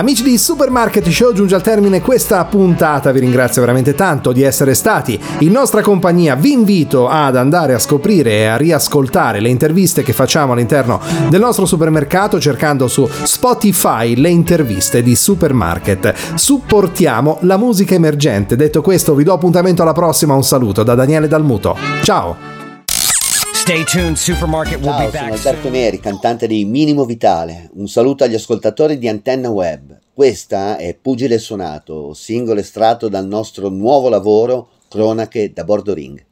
Amici di Supermarket Show, giunge al termine questa puntata, vi ringrazio veramente tanto di essere stati in nostra compagnia. Vi invito ad andare a scoprire e a riascoltare le interviste che facciamo all'interno del nostro supermercato cercando su Spotify le interviste di Supermarket. Supportiamo la musica emergente. Detto questo, vi do appuntamento alla prossima, un saluto da Daniele Dalmuto. Ciao! Stay tuned, Supermarket will be back. Ciao, sono Alberto Neri, cantante di Minimo Vitale. Un saluto agli ascoltatori di Antenna Web. Questa è Pugile Suonato, singolo estratto dal nostro nuovo lavoro Cronache da Bordo Ring.